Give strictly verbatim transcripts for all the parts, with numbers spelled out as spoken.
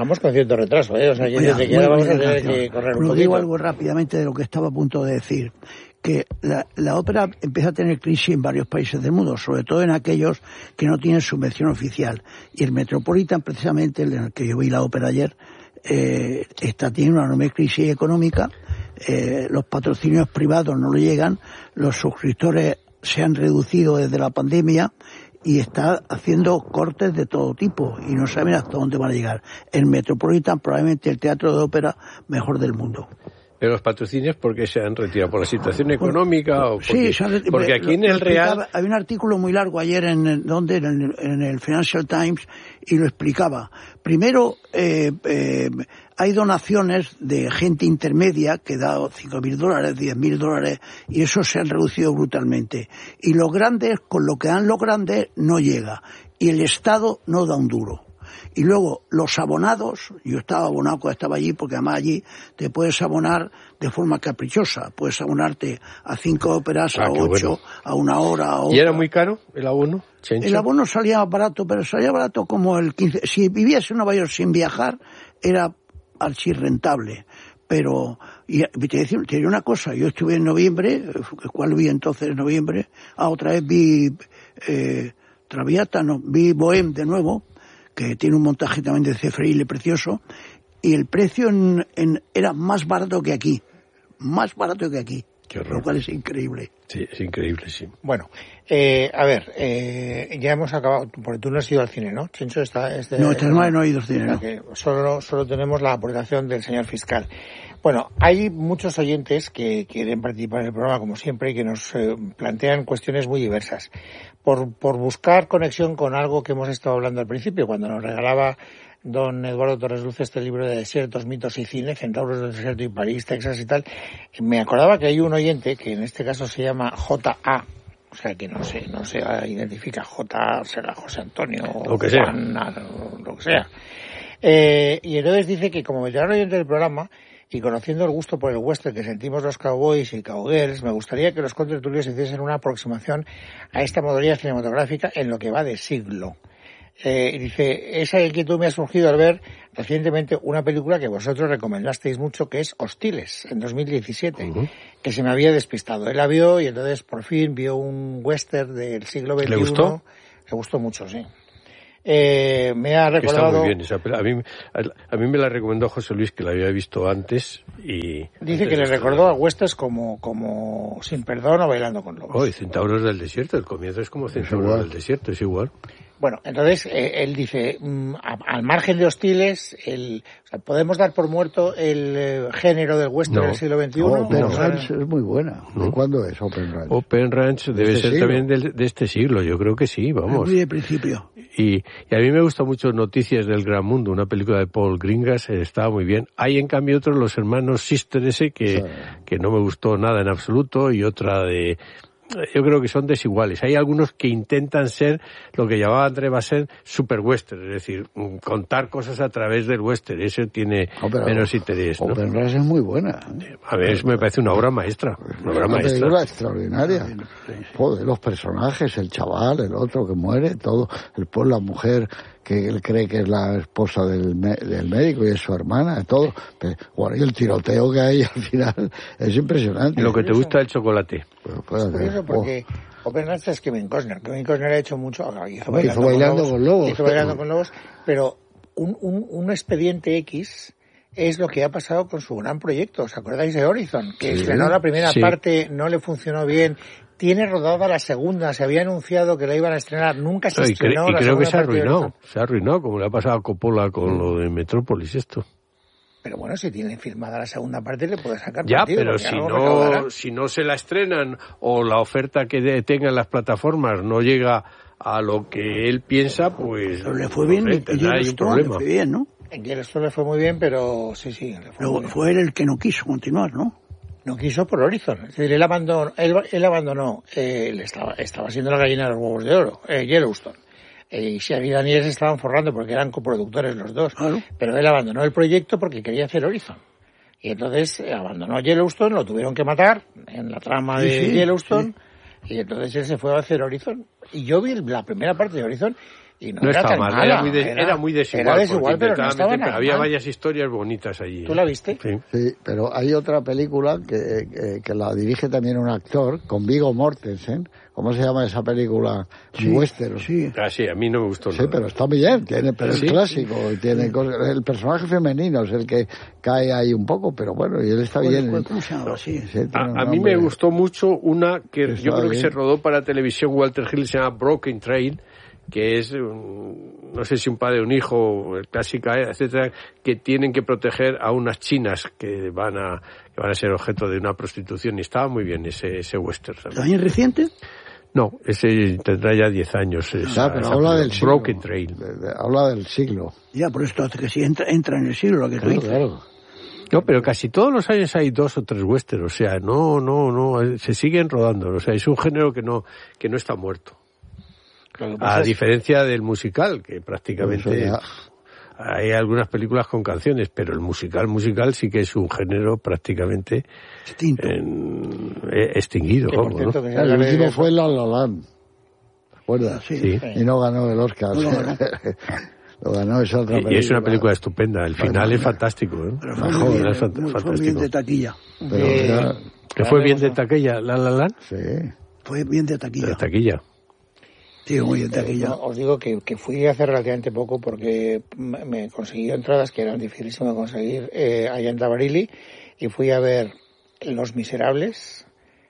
Vamos con cierto retraso, ¿eh? O sea, que Oiga, desde que ahora vamos a tener gracias. que correr un Lo poquito. digo algo rápidamente de lo que estaba a punto de decir. Que la, la ópera empieza a tener crisis en varios países del mundo, sobre todo en aquellos que no tienen subvención oficial. Y el Metropolitan, precisamente, en el que yo vi la ópera ayer, eh, está teniendo una enorme crisis económica. Eh, los patrocinios privados no le llegan, los suscriptores se han reducido desde la pandemia y está haciendo cortes de todo tipo y no saben hasta dónde van a llegar. El Metropolitan, probablemente el teatro de ópera mejor del mundo. ¿Pero los patrocinios por qué se han retirado? ¿Por la situación económica o porque, sí, han, porque aquí en el Real... Hay un artículo muy largo ayer en el, donde, en el, en el Financial Times y lo explicaba. Primero, eh, eh, hay donaciones de gente intermedia que da cinco mil dólares, diez mil dólares y eso se han reducido brutalmente. Y los grandes, con lo que dan los grandes, no llega. Y el Estado no da un duro. Y luego, los abonados, yo estaba abonado cuando estaba allí, porque además allí te puedes abonar de forma caprichosa. Puedes abonarte a cinco óperas, ah, a ocho, bueno. a una hora, a otra. ¿Y era muy caro el abono, Chencho? El abono salía barato, pero salía barato como el quince. Si vivías en Nueva York sin viajar, era archirrentable. Pero, y te decía, te diré una cosa, yo estuve en noviembre, ¿cuál vi entonces en noviembre? Ah, otra vez vi eh, Traviata, no, vi Bohème de nuevo, que tiene un montaje también de Cefreile precioso, y el precio en, en, era más barato que aquí, más barato que aquí, lo cual es increíble. Sí, es increíble, sí. Bueno, eh, a ver, eh, ya hemos acabado, porque tú no has ido al cine, ¿no? Chencho está... Este, no, esta semana no he ido al cine, ¿no? Que solo, solo tenemos la aportación del señor fiscal. Bueno, hay muchos oyentes que quieren participar en el programa, como siempre, y que nos eh, plantean cuestiones muy diversas. Por, por buscar conexión con algo que hemos estado hablando al principio, cuando nos regalaba don Eduardo Torres Luz este libro de desiertos, mitos y cine, Centauros del desierto y París, Texas y tal, me acordaba que hay un oyente que en este caso se llama J A, o sea que no sé, no se identifica, J A será José Antonio, lo que sea, Juan, lo que sea. Eh, y entonces dice que como veterano oyente del programa, y conociendo el gusto por el western que sentimos los cowboys y cowgirls, me gustaría que los contertulios hiciesen una aproximación a esta modalidad cinematográfica en lo que va de siglo. Eh, y dice, esa inquietud me ha surgido al ver recientemente una película que vosotros recomendasteis mucho, que es Hostiles, en dos mil diecisiete, uh-huh. que se me había despistado. Él la vio y entonces por fin vio un western del siglo veintiuno. ¿Le gustó? Le gustó mucho, sí. Eh, me ha recordado... Está muy bien esa película. A mí, a, a mí me la recomendó José Luis, que la había visto antes y... Dice que le recordó a westerns como, como Sin Perdón o Bailando con Lobos. Oh, y Centauros del Desierto, el comienzo es como Centauros del Desierto, es igual. Bueno, entonces eh, él dice, mmm, a, al margen de Hostiles, el, o sea, podemos dar por muerto el eh, género del western no. del siglo veintiuno. No, Open no, Ranch es muy buena. ¿De ¿no? cuándo es Open Ranch? Open Ranch debe ¿De ser siglo? también de, de este siglo, yo creo que sí, vamos. Muy de principio. Y, y a mí me gusta mucho Noticias del Gran Mundo, una película de Paul Greengrass, eh, estaba muy bien. Hay en cambio otros, los hermanos Sister ese, que, sí. que no me gustó nada en absoluto, y otra de... Yo creo que son desiguales. Hay algunos que intentan ser lo que llamaba André Bazin super western, es decir, contar cosas a través del western. Eso tiene oh, menos interés, ¿no? Open Ranch es muy buena. A ver, eso me parece una obra maestra. Una obra una maestra. película extraordinaria. Joder, los personajes, el chaval, el otro que muere, todo, el pues la mujer que él cree que es la esposa del, del médico y es su hermana, todo. Pero, bueno, y el tiroteo que hay al final es impresionante. Y lo que te gusta el chocolate. Pero, pues, es curioso porque oh. Open Ranch es Kevin Costner. Kevin Costner ha hecho mucho... Hizo Bailando, hizo bailando con, Lobos. Hizo Bailando con Lobos. Pero un, un, un expediente X es lo que ha pasado con su gran proyecto. ¿Os acordáis de Horizon? Que sí, estrenó la primera sí. parte, no le funcionó bien... Tiene rodada la segunda, se había anunciado que la iban a estrenar, nunca se no, y estrenó. Cre- y la creo que se ha arruinado, de... se ha arruinado, como le ha pasado a Coppola con mm. lo de Metrópolis, esto. Pero bueno, si tienen firmada la segunda parte, le puede sacar ya, partido. Ya, pero si no, si no se la estrenan o la oferta que de, tengan las plataformas no llega a lo que él piensa, pues... Pero le fue bien, no sé, y hay un problema. Le fue bien, ¿no? En Yellowstone le fue muy bien, pero sí, sí. Le fue pero muy fue él el que no quiso continuar, ¿no? No quiso por Horizon. Es decir, él abandonó, él, él abandonó, eh, él estaba, estaba siendo la gallina de los huevos de oro, eh, Yellowstone. Eh, y Xavier y Daniel se estaban forrando porque eran coproductores los dos. Claro. Pero él abandonó el proyecto porque quería hacer Horizon. Y entonces eh, abandonó Yellowstone, lo tuvieron que matar en la trama sí, de sí, Yellowstone. Sí. Y entonces él se fue a hacer Horizon. Y yo vi la primera parte de Horizon Y no, no era estaba tan mal, mala. era muy, de, era, era muy desigual. Era desigual, pero no estaba nada había mal. varias historias bonitas allí. ¿Tú la viste? Sí. Sí, pero hay otra película que, que, que la dirige también un actor, con Viggo Mortensen. ¿Cómo se llama esa película? Sí, Western. Sí. Ah, sí, a mí no me gustó Sí, nada. pero está muy bien, tiene, pero ¿Sí? es clásico, tiene cosas, el personaje femenino es el que cae ahí un poco, pero bueno, y él está ¿Cuál- bien. cuál- ¿Cómo se llama? Sí. Sí, tiene A, un a mí nombre. me gustó mucho una que Está yo creo que bien. se rodó para televisión Walter Hill, se llama Broken Trail, que es, un- no sé si un padre, un hijo, clásica, etcétera, que tienen que proteger a unas chinas que van a que van a ser objeto de una prostitución, y estaba muy bien ese, ese western también. ¿También reciente? No, ese tendrá ya diez años. Esa, Ya, pero esa habla película. del siglo. Broken Trail. De- de- habla del siglo. Ya, por esto hace que sí entra, entra en el siglo lo que tú Claro, dices. claro. No, pero casi todos los años hay dos o tres westerns, o sea, no, no, no, se siguen rodando, o sea, es un género que no, que no está muerto. Lo que pasa A es- diferencia del musical, que prácticamente Eso ya. hay algunas películas con canciones, pero el musical, musical sí que es un género prácticamente Distinto. en- eh, extinguido, que, por vamos, cierto, ¿no? que se El habla de- último fue La La Land. ¿Te acuerdas? Sí. Sí. Y no ganó el Oscar. No lo ganó. Lo ganó esa otra Y, película. y es una película estupenda, el final es fantástico, ¿eh? Pero fue El muy bien, final es fant- muy- fue bien fantástico. de taquilla. Pero de- ya- ¿Que fue bien de taquilla, La La Land? sí. Fue bien de taquilla. De taquilla. Sí, muy bien de taquilla. No, os digo que, que fui hace relativamente poco porque me me consiguió entradas que eran dificilísimo de conseguir eh, allá en Tabarili, y fui a ver Los Miserables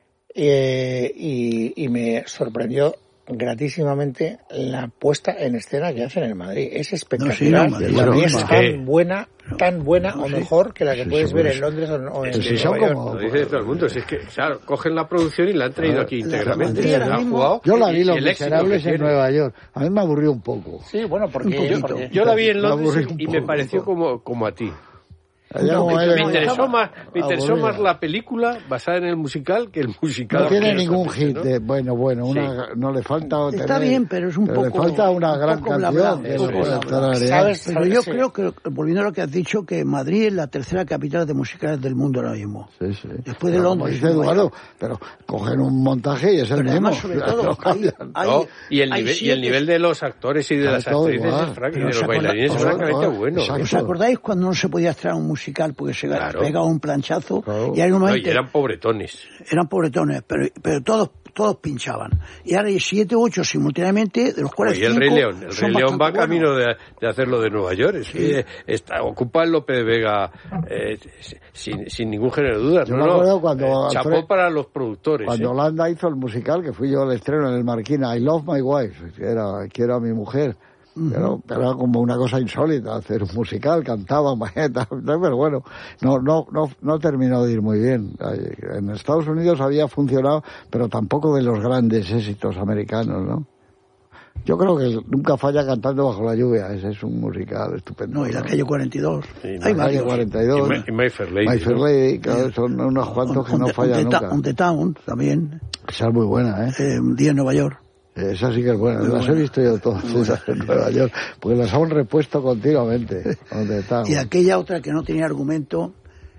eh, y, y me sorprendió gratísimamente la puesta en escena que hacen en Madrid. Es espectacular. No, sí, no, y Madrid, es bueno, tan eh, buena, tan buena no, o sí. mejor que la que Sí, puedes seguro, ver sí. en Londres o, o en Sí, sí, Nueva son York. como- Lo dice todo el mundo, si es que, claro, cogen la producción y la han traído aquí La- íntegramente. Madrid la ahora han mismo- jugado, Yo la y- vi y Los el éxito Miserables que en tiene. Nueva York. A mí me aburrió un poco. Sí, bueno, Un porque... poquito. porque- Yo la vi en Me Londres aburrí un y me poco. pareció como, como a ti. Allá No, como que él- Me no, interesó, estaba más, me interesó aburrida. más la película basada en el musical que el musical. No tiene que ningún realmente, hit ¿no? de, bueno, bueno, una, no le falta Está tener- bien, pero es un pero poco- le falta una un gran poco bla, bla, canción que un lo poco pueda bla, bla. tararear. ¿Sabes? Pero yo Sí. creo que, volviendo a lo que has dicho, que Madrid es la tercera capital de musicales del mundo ahora mismo. Sí, sí. Después de Pero Londres, como dice Nueva Eduardo, York. pero cogen un montaje y es el Pero mismo. además, sobre todo, No hay, cambian. hay- No, y el hay nivel, y siete- el nivel de los actores y de Claro, las todo actrices igual. es frank- y Pero de se los acuerda- bailarines es todo, francamente todo, bueno. exacto. ¿Os acordáis cuando no se podía extraer un musical porque se Claro. pegaba un planchazo? Claro. Y hay un No, momento, y eran pobretones. eran pobretones, pero, pero todos todos pinchaban. Y ahora hay siete u ocho simultáneamente, de los cuales Y el cinco Rey León. El son Rey León va bastante camino buenos. de, de hacerlo de Nueva York. Es que está, ocupa el Lope de Vega eh, sin, sin ningún género de dudas. Yo no, me no. acuerdo cuando Eh, chapó Alfred- para los productores. Cuando ¿eh? Holanda hizo el musical, que fui yo al estreno en el Marquina, I Love My Wife, que era, que era mi mujer. Pero, pero era como una cosa insólita hacer un musical, cantaba, maqueta, pero bueno, no, no, no, no terminó de ir muy bien. En Estados Unidos había funcionado, pero tampoco de los grandes éxitos americanos, ¿no? Yo creo que nunca falla Cantando bajo la lluvia, ese es un musical estupendo. No, y la calle cuarenta y dos. Sí, Hay la Calle varios. cuarenta y dos, Y My, y My Fair Lady. My Fair ¿no? Lady, claro, son unos cuantos que On no the- fallan on the ta- nunca. On the Town, también. Esa es muy buena, ¿eh? Eh, Día en Nueva York. Esa sí que es buena, Muy las buena. he visto yo todas esas en Nueva York, porque las han repuesto continuamente. Donde está. Y aquella otra que no tenía argumento,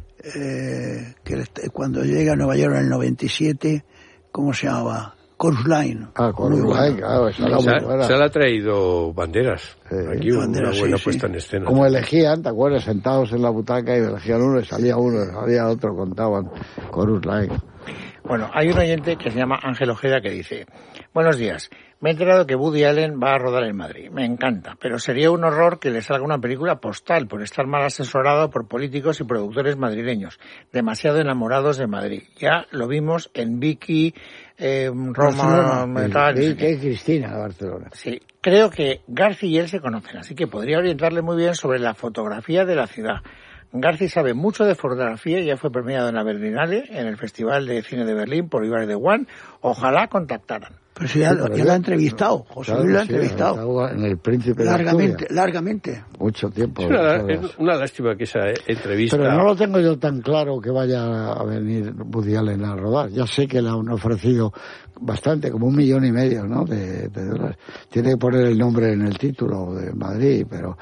eh, que este- cuando llega a Nueva York en el noventa y siete, ¿cómo se llamaba? Chorus Line. Ah, con Muy buena. Uruguay, claro, esa era Se muy ha, buena. se le ha traído Banderas. Sí. Aquí una Banderas, buena sí, puesta sí. en escena. Como elegían, ¿te acuerdas? Sentados en la butaca y elegían uno y salía uno, y salía otro, contaban Chorus Line. Bueno, hay un oyente que se llama Ángel Ojeda que dice: buenos días, me he enterado que Woody Allen va a rodar en Madrid. Me encanta, pero sería un horror que le salga una película postal por estar mal asesorado por políticos y productores madrileños, demasiado enamorados de Madrid. Ya lo vimos en Vicky, eh, Roma, Barcelona. tal, Sí, que Cristina de Barcelona. Sí, creo que Garci y él se conocen, así que podría orientarle muy bien sobre la fotografía de la ciudad. Garci sabe mucho de fotografía y ya fue premiado en la Berlinale, en el Festival de Cine de Berlín por Ibar de One. Ojalá contactaran. Pero si ya, Sí, lo- pero ya ya- lo ha entrevistado. José Claro Luis lo ha que sí, entrevistado. estaba en el Príncipe de Largamente, Asturias. largamente. Mucho tiempo. Es una, ¿sabes? es una lástima que esa entrevista... Pero no lo tengo yo tan claro que vaya a venir Woody Allen a rodar. Ya sé que le han ofrecido bastante, como un millón y medio, ¿no? De, de dólares. Tiene que poner el nombre en el título de Madrid, pero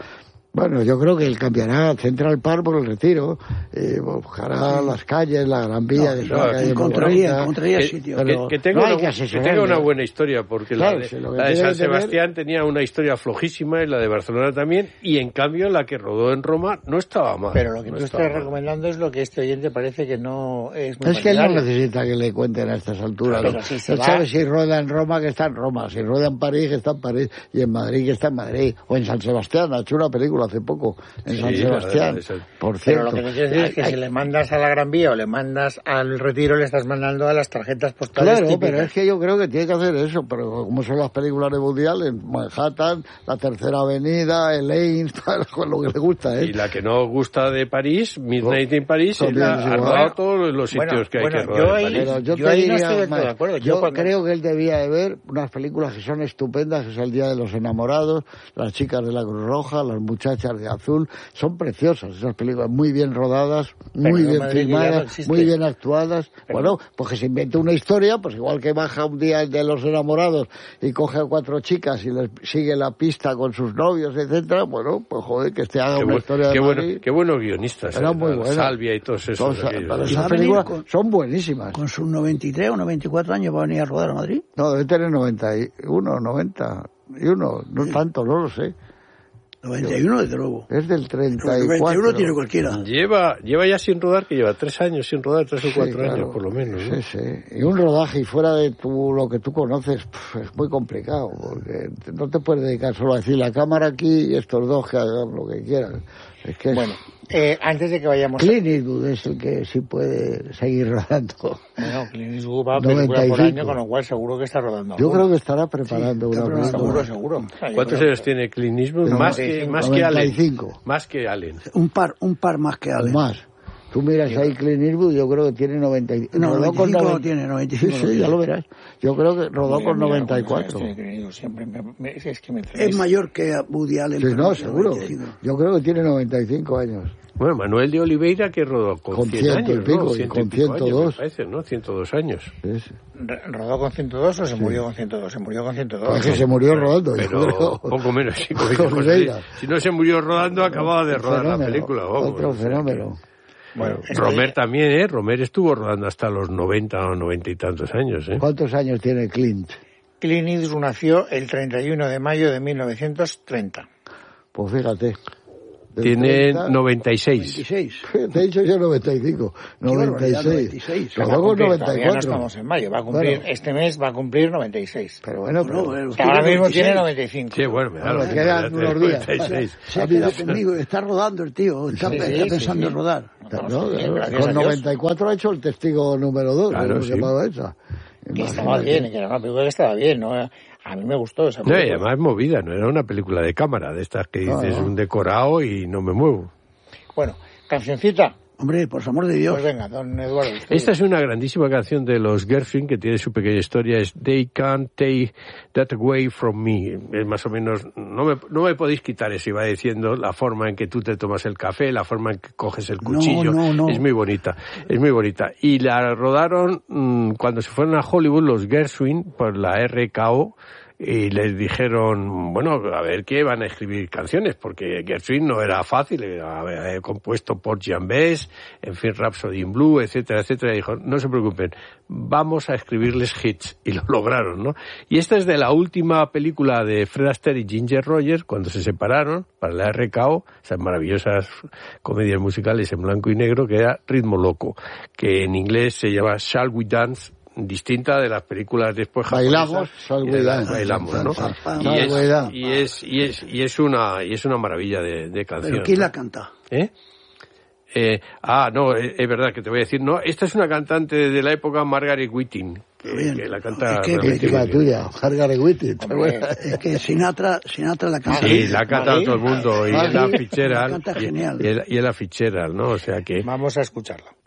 Bueno, yo creo que él cambiará Central Park por el Retiro, eh, buscará sí. las calles, la Gran Vía, no, que no, calle encontraría, encontraría que, sitio. Que, que, tenga no una, que, que tenga una buena historia, porque claro, la de, si la de San Sebastián tener... tenía una historia flojísima y la de Barcelona también, y en cambio la que rodó en Roma no estaba mal. Pero lo que no tú estás mal. recomendando es lo que este oyente parece que no es muy Es que él no necesita que le cuenten a estas alturas. Claro, ¿no? Si se él va... sabe si rueda en Roma, que está en Roma, si rueda en París, que está en París, y en Madrid, que está en Madrid, o en San Sebastián. Ha hecho una película hace poco en sí, San Sebastián, por cierto. Pero lo que te quiero decir es que ay, si le mandas a la Gran Vía o le mandas al Retiro, le estás mandando a las tarjetas postales Claro, típicas. Pero es que yo creo que tiene que hacer eso, pero como son las películas de Woody Allen, Manhattan, la Tercera Avenida, Elaine, con lo que le gusta, ¿eh? Y la que no gusta de París, Midnight in París, es la, ha rodado todos los sitios bueno, que hay bueno, que rodar yo ahí, en París. Pero yo, yo te ahí diría, no estoy del todo man, de acuerdo. Yo, yo cuando... creo que él debía de ver unas películas que son estupendas, que es El Día de los Enamorados, Las Chicas de la Cruz Roja, Las Muchachas de Azul, son preciosas esas películas, muy bien rodadas, muy bien filmadas, no muy bien actuadas. Pero... Bueno, pues que se invente una historia, pues igual que baja un día el de los enamorados y coge a cuatro chicas y les sigue la pista con sus novios, etcétera, bueno, pues joder, que este haga qué una bu- historia de qué Madrid. bueno, qué buenos guionistas, Era eh, muy buena. Salvia y todos esos. Todos, pero esas películas con, son buenísimas. Con sus noventa y tres o noventa y cuatro años va a venir a rodar a Madrid. No, debe tener noventa y uno, noventa y uno, no sí. tanto, no lo sé. noventa y uno desde luego. Es del treinta y cuatro. noventa y uno tiene cualquiera. Lleva, lleva ya sin rodar, que lleva tres años sin rodar, tres o Sí, cuatro claro. años por lo menos, ¿no? Sí, sí. Y un rodaje y fuera de tu, lo que tú conoces, pff, es muy complicado, porque no te puedes dedicar solo a decir la cámara aquí y estos dos que hagan lo que quieran. Es que bueno, eh, antes de que vayamos... Clint Eastwood es el que sí puede seguir rodando. Bueno, Clint Eastwood va a película por año, con lo cual seguro que está rodando. Yo creo que estará preparando sí, una película. Seguro, seguro. ¿Cuántos años tiene Clint Eastwood? Más que, más que Allen. Más que Allen. Un par, un par más que Allen. O más. Tú miras sí. ahí Clint Eastwood, yo creo que tiene noventa y cinco. No, rodó noventa y cinco con no tiene, noventa y cinco. Sí, sí, ya lo verás. Yo creo que rodó mira, con mira, noventa y cuatro. Este, siempre me, me, es, que me es mayor que Woody Allen. Sí, no, seguro. Yo creo que tiene noventa y cinco años. Bueno, Manuel de Oliveira que rodó con, con cien ciento años, y pico, ¿no? y con ciento dos. Años, me parece, ¿no? ciento dos años. Sí, sí. ¿Rodó con ciento dos o se sí. murió con ciento dos? Se murió con ciento dos. Pues que se murió rodando. Pero creo. poco menos. Sí, si, si no se murió rodando, acababa de rodar fenómeno, la película. Vamos, otro fenómeno. Bueno, Romer que... también, ¿eh? Romer estuvo rodando hasta los noventa o noventa y tantos años, ¿eh? ¿Cuántos años tiene Clint? Clint Eastwood nació el treinta y uno de mayo de mil novecientos treinta. Pues fíjate. Tiene noventa y seis. noventa y seis. Te he dicho yo noventa y cinco. noventa y seis. noventa y seis. Rodó con noventa y cuatro. No estamos en mayo. Va a cumplir, bueno. Este mes va a cumplir noventa y seis. Pero bueno, pero, bueno, que ahora mismo tiene noventa y cinco. Sí, bueno, me da bueno, quedan unos días. Se ha quedado conmigo. Está rodando el tío. Está, sí, está pensando sí, sí. en rodar. No, no, bien, con noventa y cuatro ha hecho el testigo número dos. Claro, sí. Esa. Que estaba bien, que era una película que estaba bien, ¿no? A mí me gustó esa película. No, y además movida, no era una película de cámara, de estas que dices no, no. un decorado y no me muevo. Bueno, cancioncita. Hombre, por amor de Dios. Pues venga, don Eduardo. Esta es una grandísima canción de los Gershwin que tiene su pequeña historia. Es They Can't Take That Away From Me. Es más o menos, no me, no me podéis quitar eso. Iba diciendo la forma en que tú te tomas el café, la forma en que coges el cuchillo. No, no, no. Es muy bonita, es muy bonita. Y la rodaron mmm, cuando se fueron a Hollywood los Gershwin por la R K O. Y les dijeron, bueno, a ver qué van a escribir canciones, porque Gershwin no era fácil, había compuesto por Jan Bess, en fin, Rhapsody in Blue, etcétera, etcétera. Y dijo, no se preocupen, vamos a escribirles hits. Y lo lograron, ¿no? Y esta es de la última película de Fred Astaire y Ginger Rogers, cuando se separaron para la R K O, esas maravillosas comedias musicales en blanco y negro, que era Ritmo Loco, que en inglés se llama Shall We Dance, distinta de las películas después bailamos japonesas, bailamos, ¿no? Y es, y es y es y es una y es una maravilla de, de canción. ¿Pero quién ¿no? la canta? ¿Eh? Eh, ah, no, es, es verdad que te voy a decir, no, esta es una cantante de la época, Margaret Whiting, que, que la canta. Es que es la tuya, Margaret Whiting. Es que Sinatra, Sinatra la canta. Sí, la canta todo el mundo y en la fichera la canta genial. Y en la fichera, ¿no? O sea que vamos a escucharla.